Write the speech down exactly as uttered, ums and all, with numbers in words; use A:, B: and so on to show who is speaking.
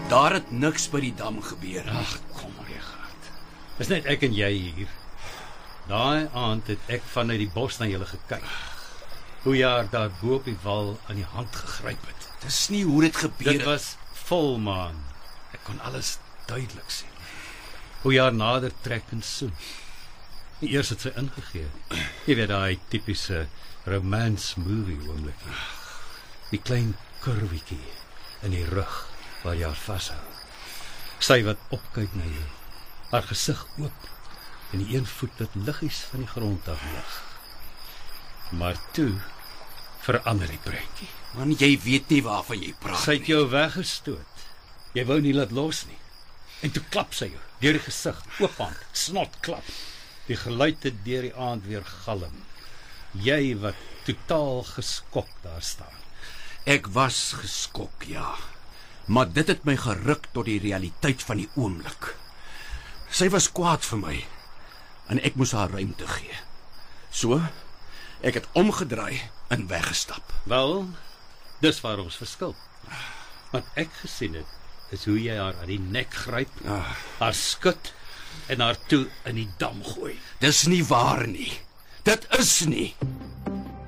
A: Daar het niks by die dam gebeur.
B: Ag, kom Richard. Dis net ek en jy hier. Daai aand het ek vanuit die bos na julle gekyk. Hoe jy daar bo op die wal aan die hand gegryp het.
A: Dis nie hoe dit gebeur
B: Dit was volmaan. Ek kon alles duidelik sien. Hoe jy nader trek en soen. Eers het sy ingegee. Jy weet daai tipiese romance movie oomblikie. Die klein kurwietjie in die rug waar jy haar vashou. Sy wat opkyk na jou. Haar gesig oop en die een voet wat liggies van die grond af lig. Maar toe verander die prentjie.
A: Man, jy weet nie waarvan jy praat
B: Sy het jou weggestoot. Jy wou nie laat los nie. En toe klap sy jou, deur die gesig, oophand, snot klap. Die geluid het deur die aand weer galm. Jy wat totaal geskok daar staan.
A: Ek was geskok, ja. Maar dit het my geruk tot die realiteit van die oomblik. Sy was kwaad vir my, en ek moes haar ruimte gee. So, ek het omgedraai en weggestap.
B: Wel, dis waar ons verskil. Wat ek gesien het, is hoe jy haar aan die nek gryp,
A: Ah.
B: haar skud en haar toe in die dam gooi.
A: Dis nie waar nie. Dit is nie.